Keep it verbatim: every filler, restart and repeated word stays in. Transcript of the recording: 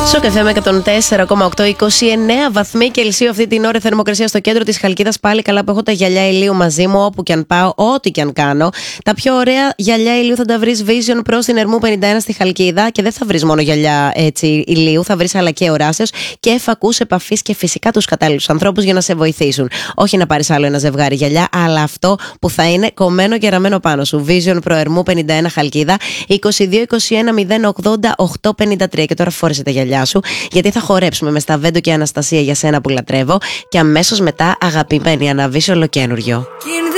Στο καφέ με εκατόν τέσσερα κόμμα οκτώ, είκοσι εννέα βαθμοί Κελσίου αυτή την ώρα, θερμοκρασία στο κέντρο της Χαλκίδας. Πάλι καλά που έχω τα γυαλιά ηλίου μαζί μου, όπου και αν πάω, ό,τι και αν κάνω. Τα πιο ωραία γυαλιά ηλίου θα τα βρεις Vision Pro στην Ερμού πενήντα ένα στη Χαλκίδα, και δεν θα βρεις μόνο γυαλιά έτσι ηλίου, θα βρεις αλλά και οράσεως και φακούς επαφής και φυσικά τους κατάλληλους ανθρώπους για να σε βοηθήσουν. Όχι να πάρεις άλλο ένα ζευγάρι γυαλιά, αλλά αυτό που θα είναι κομμένο και ραμμένο πάνω σου. Vision Pro Ερμού πενήντα ένα Χαλκίδα, είκοσι δύο είκοσι ένα μηδέν ογδόντα οκτώ πενήντα τρία. Και τώρα φόρεσε τα γυαλιά σου, γιατί θα χορέψουμε με Σταβέντο και Αναστασία για σένα που λατρεύω, και αμέσως μετά αγαπημένη αναβείς ολοκένουργιο.